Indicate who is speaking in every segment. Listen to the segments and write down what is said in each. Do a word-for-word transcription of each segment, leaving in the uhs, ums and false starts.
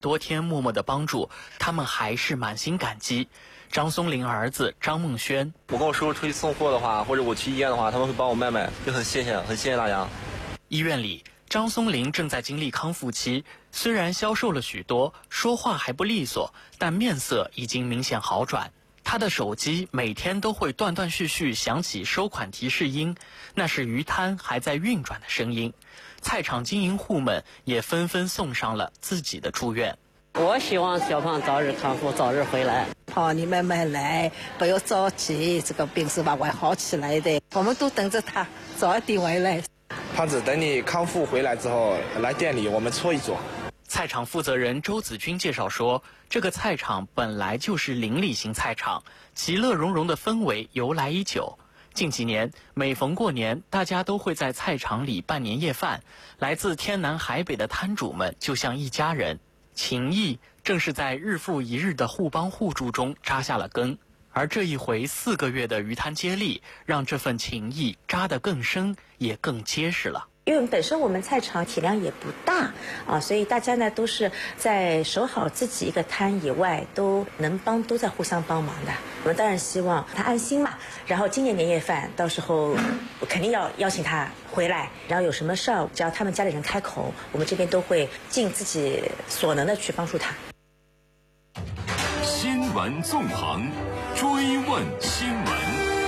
Speaker 1: 多天默默的帮助，他们还是满心感激。张松林儿子张梦轩，
Speaker 2: 我跟我叔叔出去送货的话，或者我去医院的话，他们会帮我卖卖，就很谢谢，很谢谢大家。
Speaker 1: 医院里，张松林正在经历康复期，虽然消瘦了许多，说话还不利索，但面色已经明显好转。他的手机每天都会断断续续响起收款提示音，那是鱼摊还在运转的声音。菜场经营户们也纷纷送上了自己的祝愿。
Speaker 3: 我希望小胖早日康复，早日回来。
Speaker 4: 好，你慢慢来，不要着急，这个病是慢慢好起来的。我们都等着他早一点回来。
Speaker 5: 胖子，等你康复回来之后，来店里我们搓一搓。
Speaker 1: 菜场负责人周子军介绍说，这个菜场本来就是邻里型菜场，其乐融融的氛围由来已久。近几年，每逢过年，大家都会在菜场里办年夜饭，来自天南海北的摊主们就像一家人。情谊正是在日复一日的互帮互助中扎下了根，而这一回四个月的鱼摊接力，让这份情谊扎得更深，也更结实了。
Speaker 6: 因为本身我们菜场体量也不大啊，所以大家呢都是在守好自己一个摊以外，都能帮，都在互相帮忙的。我们当然希望他安心嘛，然后今年年夜饭到时候我肯定要邀请他回来，然后有什么事儿，只要他们家里人开口，我们这边都会尽自己所能的去帮助他。
Speaker 7: 新闻纵横，追问新闻。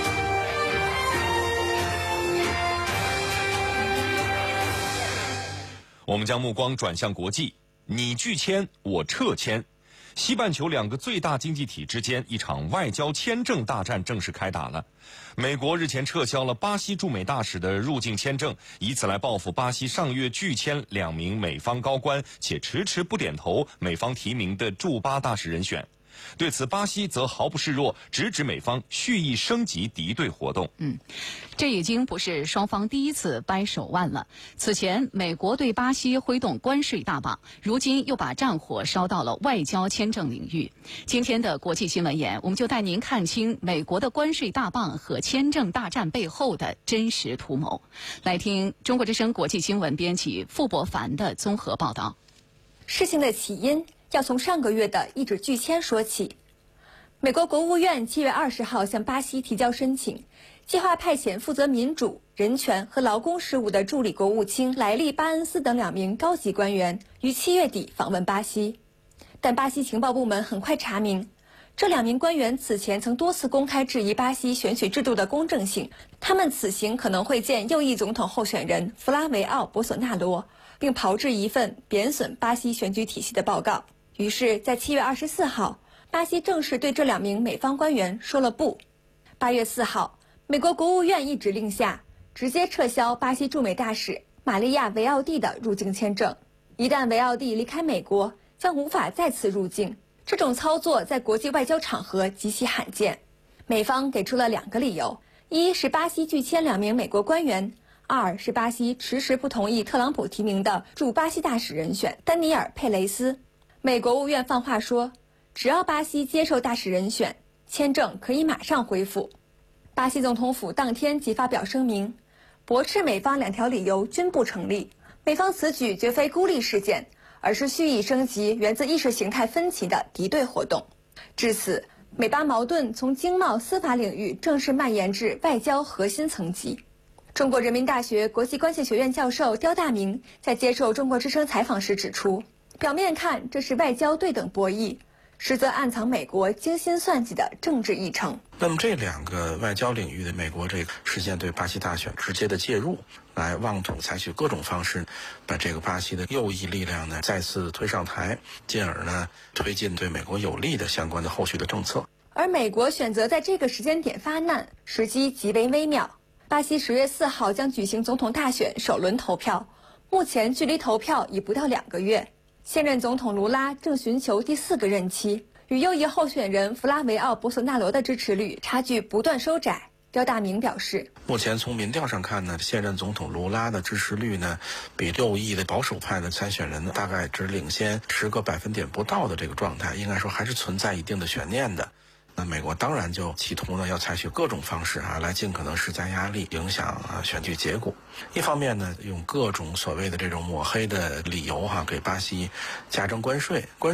Speaker 7: 我们将目光转向国际，你拒签，我撤签。西半球两个最大经济体之间一场外交签证大战正式开打了。美国日前撤销了巴西驻美大使的入境签证，以此来报复巴西上月拒签两名美方高官，且迟迟不点头美方提名的驻巴大使人选。对此，巴西则毫不示弱，直指美方蓄意升级敌对活动。
Speaker 8: 嗯，这已经不是双方第一次掰手腕了。此前，美国对巴西挥动关税大棒，如今又把战火烧到了外交签证领域。今天的国际新闻眼，我们就带您看清美国的关税大棒和签证大战背后的真实图谋。来听中国之声国际新闻编辑傅博凡的综合报道。
Speaker 9: 事情的起因要从上个月的一纸拒签说起。美国国务院七月二十号向巴西提交申请，计划派遣负责民主、人权和劳工事务的助理国务卿莱利·巴恩斯等两名高级官员于七月底访问巴西。但巴西情报部门很快查明，这两名官员此前曾多次公开质疑巴西选举制度的公正性，他们此行可能会见右翼总统候选人弗拉维奥·博索纳罗，并炮制一份贬损巴西选举体系的报告。于是，在七月二十四号，巴西正式对这两名美方官员说了不。八月四号，美国国务院一指令下，直接撤销巴西驻美大使玛利亚·维奥蒂的入境签证。一旦维奥蒂离开美国，将无法再次入境。这种操作在国际外交场合极其罕见。美方给出了两个理由：一是巴西拒签两名美国官员；二是巴西迟迟不同意特朗普提名的驻巴西大使人选丹尼尔·佩雷斯。美国务院放话说，只要巴西接受大使人选，签证可以马上恢复。巴西总统府当天即发表声明，驳斥美方两条理由均不成立。美方此举绝非孤立事件，而是蓄意升级源自意识形态分歧的敌对活动。至此，美巴矛盾从经贸、司法领域正式蔓延至外交核心层级。中国人民大学国际关系学院教授刁大明在接受中国之声采访时指出，表面看这是外交对等博弈，实则暗藏美国精心算计的政治议程。
Speaker 5: 那么这两个外交领域的美国这个实现对巴西大选直接的介入，来妄图采取各种方式把这个巴西的右翼力量呢再次推上台，进而呢推进对美国有利的相关的后续的政策。
Speaker 9: 而美国选择在这个时间点发难，时机极为微妙。巴西十月四号将举行总统大选首轮投票，目前距离投票已不到两个月。现任总统卢拉正寻求第四个任期，与右翼候选人弗拉维奥·博索纳罗的支持率差距不断收窄。刁大明表示，
Speaker 5: 目前从民调上看呢，现任总统卢拉的支持率呢，比右翼的保守派的参选人呢，大概只领先十个百分点不到的这个状态，应该说还是存在一定的悬念的。 那美国当然就企图呢要采取各种方式啊，来尽可能施加压力，影响啊选举结果。一方面呢，用各种所谓的这种抹黑的理由哈、啊，给巴西加征关税。关